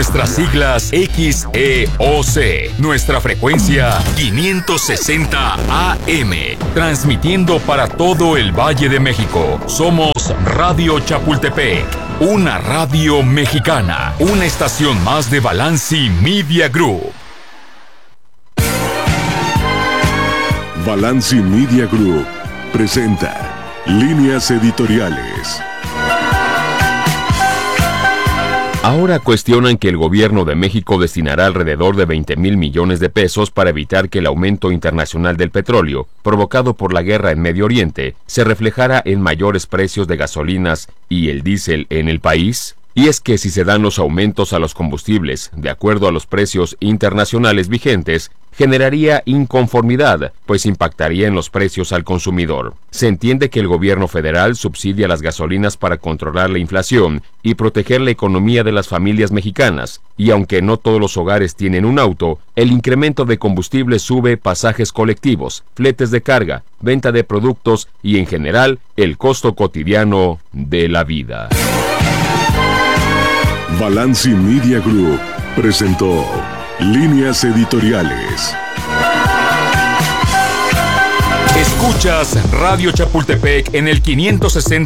Nuestras siglas XEOC. Nuestra frecuencia 560 AM. Transmitiendo para todo el Valle de México. Somos Radio Chapultepec. Una radio mexicana. Una estación más de Balanci Media Group. Balanci Media Group presenta Líneas Editoriales. Ahora cuestionan que el gobierno de México destinará alrededor de 20,000 millones de pesos para evitar que el aumento internacional del petróleo, provocado por la guerra en Medio Oriente, se reflejara en mayores precios de gasolinas y el diésel en el país. Y es que si se dan los aumentos a los combustibles de acuerdo a los precios internacionales vigentes, generaría inconformidad, pues impactaría en los precios al consumidor. Se entiende que el gobierno federal subsidia las gasolinas para controlar la inflación y proteger la economía de las familias mexicanas, y aunque no todos los hogares tienen un auto, el incremento de combustible sube pasajes colectivos, fletes de carga, venta de productos y en general el costo cotidiano de la vida. Balanci Media Group presentó Líneas Editoriales. Escuchas Radio Chapultepec en el 560